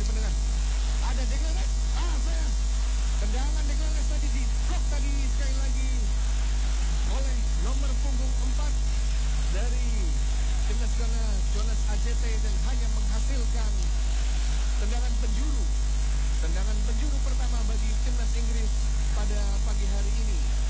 pendengar. Ada Declan. Saya. Tendangan Declan tadi di blok tadi sekali lagi oleh nomor punggung 4 dari timnas Ghana, Jonas AJT, dan hanya menghasilkan tendangan penjuru pertama bagi timnas Inggris pada pagi hari ini.